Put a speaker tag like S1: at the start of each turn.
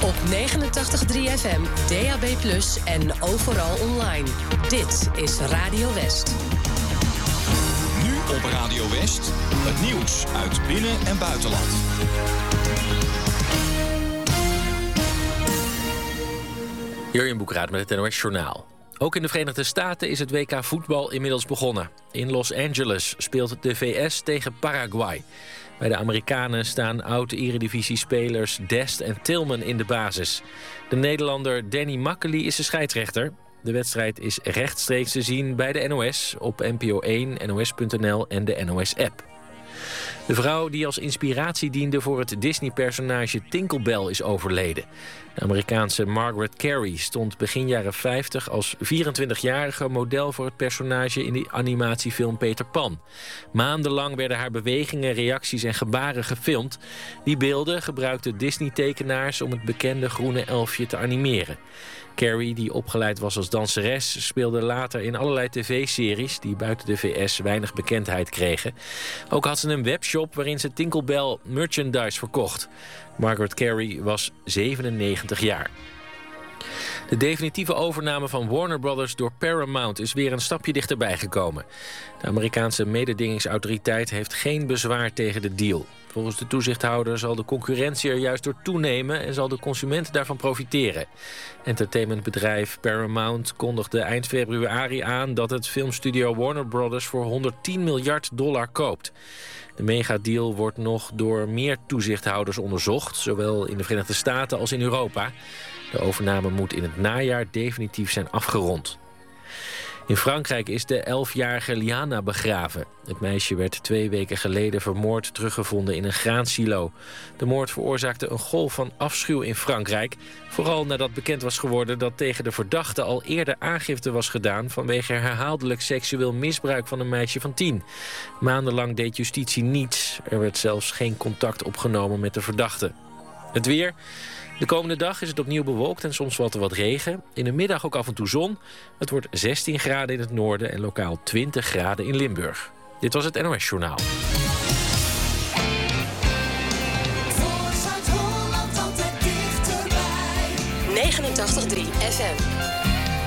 S1: Op 89.3 FM, DAB+ en overal online. Dit is Radio West.
S2: Nu op Radio West, het nieuws uit binnen- en buitenland.
S3: Jurjen Boekraat met het NOS Journaal. Ook in de Verenigde Staten is het WK voetbal inmiddels begonnen. In Los Angeles speelt de VS tegen Paraguay. Bij de Amerikanen staan oud-eredivisie-spelers Dest en Tillman in de basis. De Nederlander Danny Makkely is de scheidsrechter. De wedstrijd is rechtstreeks te zien bij de NOS, op NPO 1, NOS.nl en de NOS-app. De vrouw die als inspiratie diende voor het Disney-personage Tinker Bell is overleden. De Amerikaanse Margaret Carey stond begin jaren 50 als 24-jarige model voor het personage in de animatiefilm Peter Pan. Maandenlang werden haar bewegingen, reacties en gebaren gefilmd. Die beelden gebruikten Disney-tekenaars om het bekende groene elfje te animeren. Carey, die opgeleid was als danseres, speelde later in allerlei tv-series die buiten de VS weinig bekendheid kregen. Ook had ze een webshop waarin ze Tinker Bell merchandise verkocht. Margaret Carey was 97 jaar. De definitieve overname van Warner Brothers door Paramount is weer een stapje dichterbij gekomen. De Amerikaanse mededingingsautoriteit heeft geen bezwaar tegen de deal. Volgens de toezichthouder zal de concurrentie er juist door toenemen en zal de consument daarvan profiteren. Entertainmentbedrijf Paramount kondigde eind februari aan dat het filmstudio Warner Brothers voor $110 miljard koopt. De megadeal wordt nog door meer toezichthouders onderzocht, zowel in de Verenigde Staten als in Europa. De overname moet in het najaar definitief zijn afgerond. In Frankrijk is de 11-jarige Liana begraven. Het meisje werd 2 weken geleden vermoord teruggevonden in een graansilo. De moord veroorzaakte een golf van afschuw in Frankrijk. Vooral nadat bekend was geworden dat tegen de verdachte al eerder aangifte was gedaan vanwege herhaaldelijk seksueel misbruik van een meisje van 10. Maandenlang deed justitie niets. Er werd zelfs geen contact opgenomen met de verdachte. Het weer. De komende dag is het opnieuw bewolkt en soms valt er wat regen. In de middag ook af en toe zon. Het wordt 16 graden in het noorden en lokaal 20 graden in Limburg. Dit was het NOS Journaal.
S1: Voor Zuid-Holland altijd dichterbij. 89.3 FM.